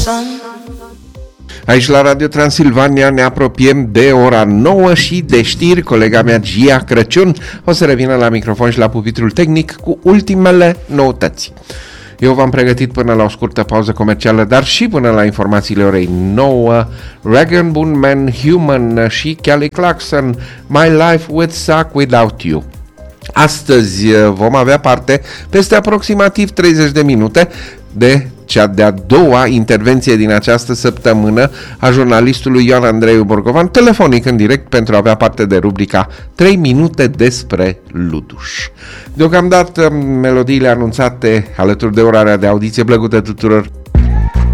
Aici la Radio Transilvania ne apropiem de ora 9 și de știri. Colega mea Gia Crăciun o să revină la microfon și la pupitrul tehnic cu ultimele noutăți. Eu v-am pregătit până la o scurtă pauză comercială, dar și până la informațiile orei 9, Rag & Bone Man, Human și Kelly Clarkson, My Life Would Suck Without You. Astăzi vom avea parte, peste aproximativ 30 de minute, de cea de-a doua intervenție din această săptămână a jurnalistului Ioan Andrei Borgovan, telefonic în direct, pentru a avea parte de rubrica 3 minute despre Luduș. Deocamdată melodiile anunțate alături de orarea de audiție plăcută tuturor.